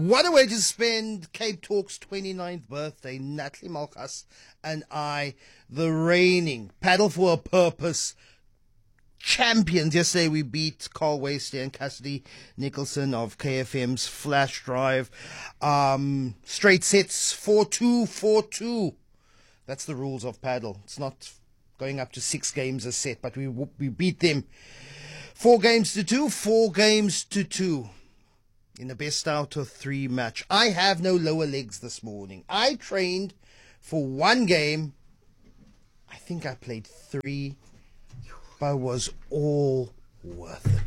What a way to spend Cape Talk's 29th birthday. Natalie Malkas and I, the reigning Paddle for a Purpose champions. Yesterday we beat Carl Wasty and Cassidy Nicholson of KFM's Flash Drive. Straight sets, 4-2, 4-2. That's the rules of paddle. It's not going up to 6 games a set, but we beat them 4 games to 2, 4 games to 2. In a best out of 3 match. I have no lower legs this morning. I trained for 1 game. I think I played 3, but it was all worth it.